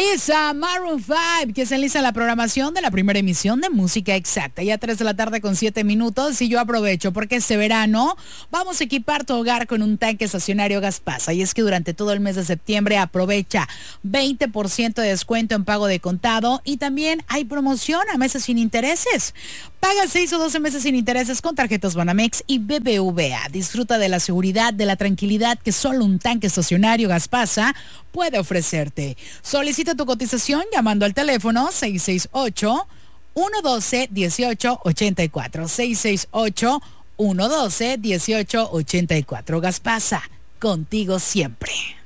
Lisa, Maroon 5, que se enliza la programación de la primera emisión de Música Exacta. Ya 3 de la tarde con 7 minutos y yo aprovecho porque este verano vamos a equipar tu hogar con un tanque estacionario Gaspasa. Y es que durante todo el mes de septiembre aprovecha 20% de descuento en pago de contado y también hay promoción a meses sin intereses. Paga 6 o 12 meses sin intereses con tarjetas Banamex y BBVA. Disfruta de la seguridad, de la tranquilidad que solo un tanque estacionario Gaspasa puede ofrecerte. Solicita tu cotización llamando al teléfono 668-112-1884. 668-112-1884. Gaspasa, contigo siempre.